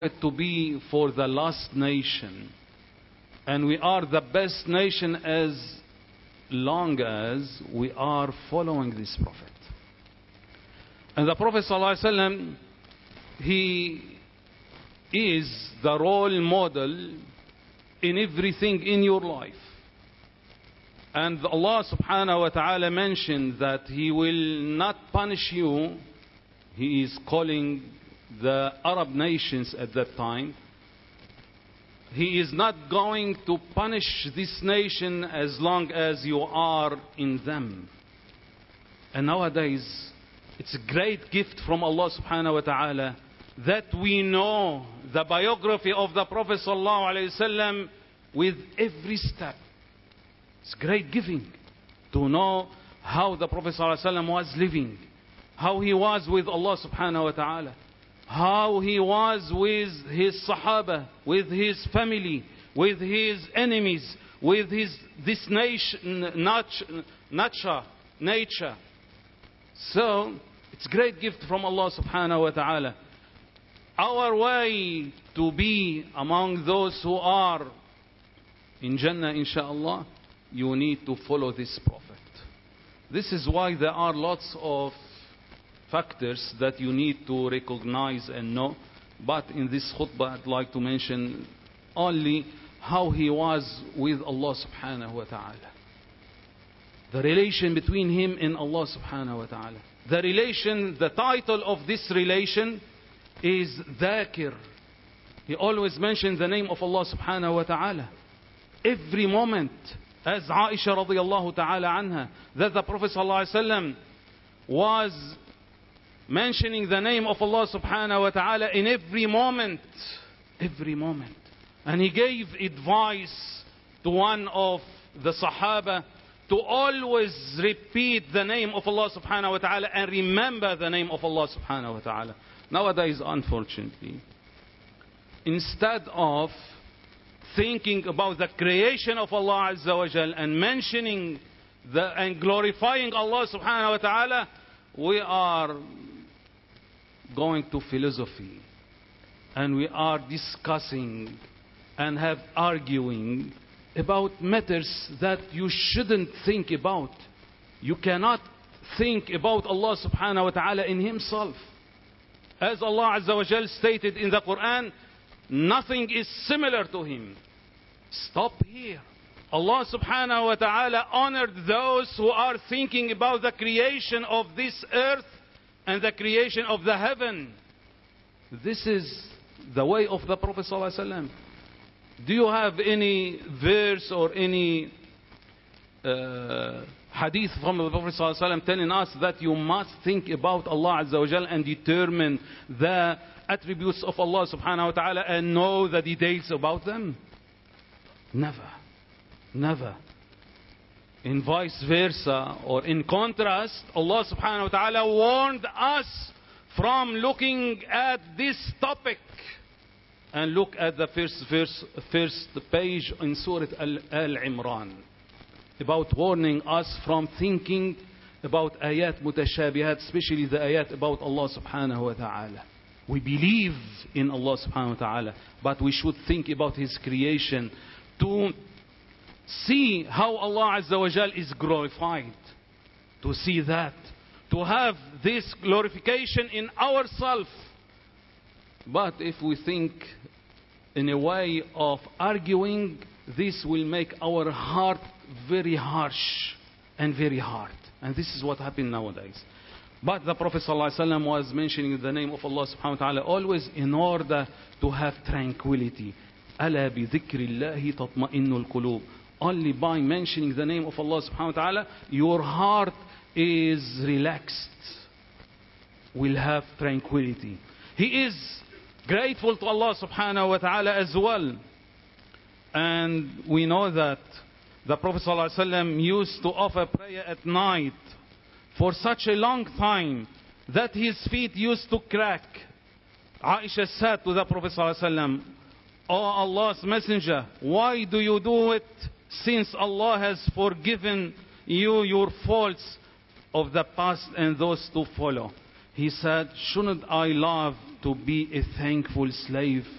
to be for the last nation. And we are the best nation as long as we are following this Prophet. And the Prophet ﷺ, he is the role model in everything in your life. And Allah subhanahu wa ta'ala mentioned that He will not punish you. He is calling the Arab nations at that time. He is not going to punish this nation as long as you are in them. And nowadays, it's a great gift from Allah subhanahu wa ta'ala that we know the biography of the Prophet sallallahu alaihi wasallam with every step. It's great giving to know how the Prophet sallallahu alaihi wasallam was living, how he was with Allah subhanahu wa ta'ala, how he was with his Sahaba, with his family, with his enemies, with this nature. So it's great gift from Allah subhanahu wa ta'ala. Our way to be among those who are in Jannah, inshallah, you need to follow this Prophet. This is why there are lots of factors that you need to recognize and know. But in this khutbah, I'd like to mention only how he was with Allah subhanahu wa ta'ala. The relation between him and Allah subhanahu wa ta'ala. The relation, the title of this relation is Dhakir. He always mentioned the name of Allah subhanahu wa ta'ala. Every moment, as Aisha radiyallahu ta'ala anha, that the Prophet sallallahu alaihi wasallam was mentioning the name of Allah subhanahu wa ta'ala in every moment. Every moment. And he gave advice to one of the Sahaba to always repeat the name of Allah subhanahu wa ta'ala and remember the name of Allah subhanahu wa ta'ala. Nowadays, unfortunately, instead of thinking about the creation of Allah Azza wa Jal and mentioning and glorifying Allah subhanahu wa ta'ala, we are going to philosophy and we are discussing and have arguing about matters that you shouldn't think about. You cannot think about Allah subhanahu wa ta'ala in himself. As Allah Azza wa Jal stated in the Quran, nothing is similar to him. Stop here. Allah subhanahu wa ta'ala honored those who are thinking about the creation of this earth and the creation of the heaven. This is the way of the Prophet sallallahu alaihi wasallam. Do you have any verse or any hadith from the Prophet sallallahu alaihi wasallam telling us that you must think about Allah Azza wa Jal and determine the attributes of Allah subhanahu wa ta'ala and know the details about them? Never. Never. In vice versa, or in contrast, Allah subhanahu wa ta'ala warned us from looking at this topic. And look at the first page in Surah Al-Imran, about warning us from thinking about ayat mutashabihat, especially the ayat about Allah subhanahu wa ta'ala. We believe in Allah subhanahu wa ta'ala, but we should think about His creation to see how Allah Azza wa Jal is glorified. To see that. To have this glorification in ourselves. But if we think in a way of arguing, this will make our heart very harsh and very hard. And this is what happened nowadays. But the Prophet ﷺ was mentioning the name of Allah subhanahu wa ta'ala always in order to have tranquility. أَلَا بِذِكْرِ اللَّهِ تَطْمَئِنُّ الْقُلُوبِ. Only by mentioning the name of Allah subhanahu wa ta'ala, your heart is relaxed. Will have tranquility. He is grateful to Allah subhanahu wa ta'ala as well. And we know that the Prophet sallallahu alaihi wasallam used to offer prayer at night for such a long time that his feet used to crack. Aisha said to the Prophet sallallahu alaihi wasallam, "O Allah's Messenger, why do you do it since Allah has forgiven you your faults of the past and those to follow?" He said, "Shouldn't I love to be a thankful slave